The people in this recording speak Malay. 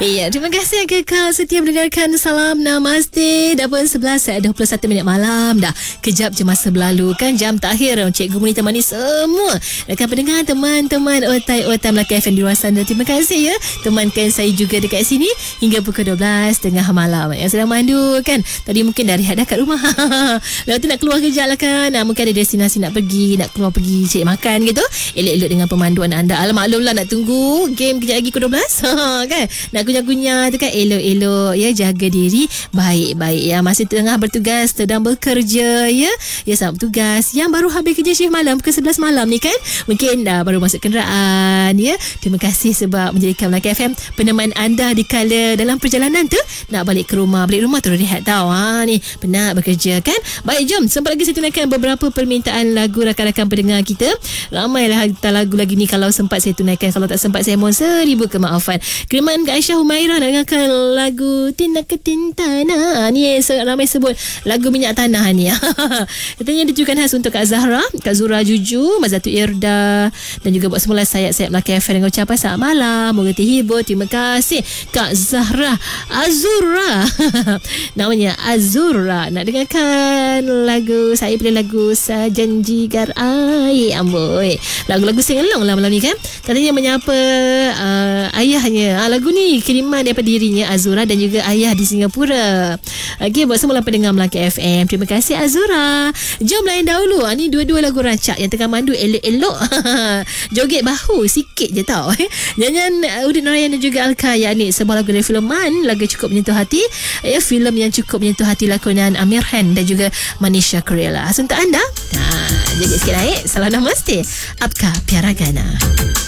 Ya, terima kasih Kekal setia mendengarkan Salam Namaste. Dah pun 11.21 malam dah. Kejap je masa berlalu kan. Jam terakhir Cikgu Muni temani semua rakan pendengar, teman-teman Otai Melaka FM di luar sana. Terima kasih ya temankan saya juga dekat sini hingga pukul 12 tengah malam. Yang sedang mandu kan, tadi mungkin dah rehat dah kat rumah. Lepas tu nak keluar kejap lah kan. Mungkin ada destinasi nak pergi, nak keluar pergi cari makan gitu. Elok-elok dengan pemanduan anda. Maklum lah nak tunggu game kejap lagi pukul 12 kan. Nak kunyah-kunyah tu kan, elok-elok ya, jaga diri baik-baik ya. Masih tengah bertugas, sedang bekerja ya. Ya, selamat bertugas. Yang baru habis kerja shift malam pukul 11 malam ni kan, mungkin dah baru masuk kenderaan ya. Terima kasih sebab menjadikan Melaka FM peneman anda di kala dalam perjalanan tu nak balik ke rumah. Balik rumah terus rehat tau. Ni penat bekerja kan. Baik, jom sempat lagi saya tunaikan beberapa permintaan lagu rakan-rakan pendengar kita. Ramailah hantar lagu lagi ni. Kalau sempat saya tunaikan, kalau tak sempat saya mohon 1000 kemaafan. Kiriman Aisyah Humairah nak dengarkan lagu Tinta Ketintana. Ni ramai sebut lagu Minyak Tanah ni. Katanya ditujukan khas untuk Kak Zahra, Kak Zura Juju, Mazatu Irda dan juga buat semula sayap-sayap Melaka FM dengan ucapan selamat malam, moga terhibur. Terima kasih Kak Zahra Azura. Namanya Azura. Nak dengarkan lagu, saya pilih lagu Sajanji Garai. Amboi, lagu-lagu singalong lah malam ni kan. Katanya menyapa ayahnya. Lagu ni kiriman daripada dirinya Azura dan juga ayah di Singapura. Okey, buat semua pendengar Melaka FM, terima kasih Azura. Jom lain dahulu. Ni dua-dua lagu rancak yang tengah mandu elok-elok. Joget bahu sikit je tau. Nyanyian Udin Narayan dan juga Al-Kaya ni sebuah lagu dari filem Man, lagu cukup menyentuh hati. Ya, filem yang cukup menyentuh hati lakonan Amir Khan dan juga Manisha Koreela. Untuk anda, jaga sikit naik. Salam Namaste. Apka Piaragana.